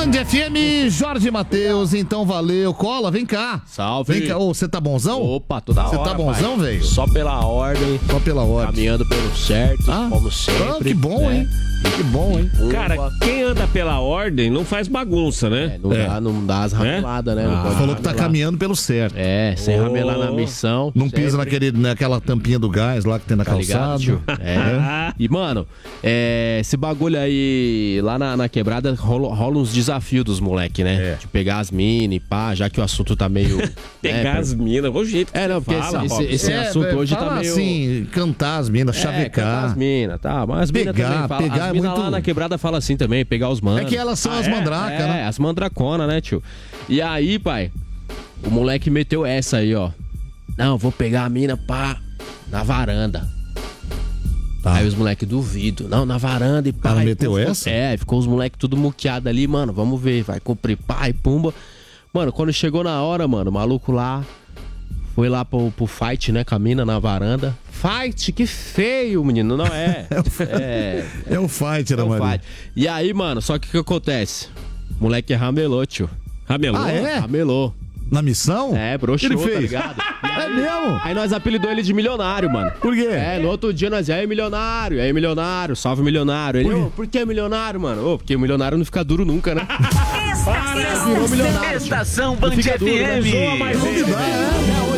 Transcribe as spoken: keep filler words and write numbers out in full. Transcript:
Band F M, Jorge Matheus, então valeu. Cola, vem cá. Salve. Vem cá. Ô, você tá bonzão? Opa, toda hora. Você tá bonzão, velho? Só pela ordem. Só pela ordem. Caminhando pelo certo, Ah, como sempre. ah, que bom, né? hein? Que bom, hein? Cara, quem anda pela ordem não faz bagunça, né? É, não, É. Dá, não dá as rameladas, né? Não Ah. pode Falou que tá ramelar. caminhando pelo certo. É, sem Oh. ramelar na missão. Não pisa sempre. naquele, naquela tampinha do gás lá que tem na Tá ligado, calçada. tio? É. E, mano, é, esse bagulho aí, lá na, na quebrada, rola, rola uns desafios dos moleque, né? É. De pegar as minas e pá, já que o assunto tá meio... Pegar né, as minas, o jeito que É, não, você porque fala, esse, Robson. esse É, assunto velho, hoje fala tá meio... assim, cantar as minas, É, cantar chavecar. as minas, tá? Mas as minas Pegar, também falam. pegar As é minas muito- lá na quebrada falam assim também, pegar os manos. É que elas são Ah, as é? mandracas, É, né? as mandraconas, né, tio? E aí, pai, o moleque meteu essa aí, ó. Não, vou pegar a mina, pá, na varanda. Tá. Aí os moleques duvido. Não, na varanda e pá. Cara, e meteu ficou- essa? É, ficou os moleques tudo muqueado ali, mano. Vamos ver, vai cumprir pá e pumba. Mano, quando chegou na hora, mano, o maluco lá foi lá pro, pro fight, né, com a mina na varanda. Fight, que feio, menino. Não é. é, É o fight, é Ana um Maria. fight. E aí, mano, só que o que acontece? O moleque ramelou, tio. Ramelou? Ah, é? Ramelou. Na missão? É, broxou, Ele tá fez? ligado? É mesmo? Aí nós apelidou ele de milionário, mano. Por quê? É, no outro dia nós, e aí milionário, e aí milionário, salve milionário. Ele, ô, por que milionário, mano? Ô, porque o milionário não fica duro nunca, né? Virou milionário. Estação Band Não fica F duro, né? M. Zoa mais um. Não dá, é.